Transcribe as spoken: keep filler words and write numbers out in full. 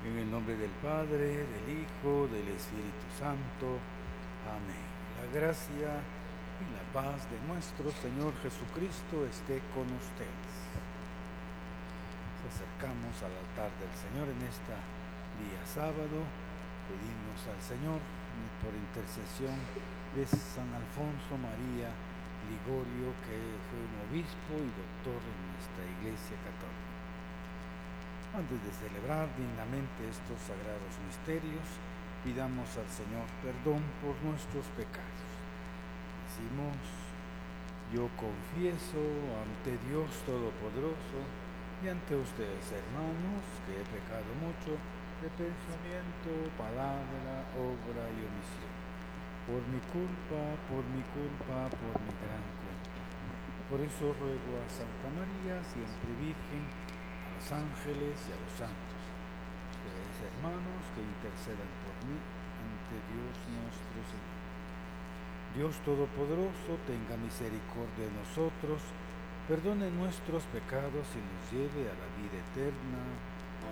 En el nombre del Padre, del Hijo, del Espíritu Santo. Amén. La gracia y la paz de nuestro Señor Jesucristo esté con ustedes. Nos acercamos al altar del Señor en este día sábado. Pedimos al Señor, por intercesión de San Alfonso María Ligorio, que fue un obispo y doctor en nuestra Iglesia Católica. Antes de celebrar dignamente estos sagrados misterios, pidamos al Señor perdón por nuestros pecados. Decimos: yo confieso ante Dios Todopoderoso y ante ustedes, hermanos, que he pecado mucho de pensamiento, palabra, obra y omisión. Por mi culpa, por mi culpa, por mi gran culpa. Por eso ruego a Santa María, siempre Virgen, a los ángeles y a los santos, ustedes, hermanos, que intercedan por mí ante Dios nuestro Señor. Dios Todopoderoso, tenga misericordia de nosotros, perdone nuestros pecados y nos lleve a la vida eterna.